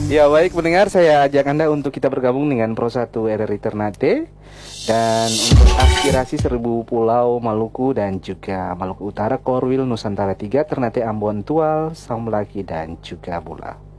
Ya baik pendengar, saya ajak Anda untuk kita bergabung dengan Pro 1 RRI Ternate. Dan untuk aspirasi 1000 pulau Maluku dan juga Maluku Utara, Korwil, Nusantara 3, Ternate, Ambon, Tual, Saung Melaki dan juga Bula.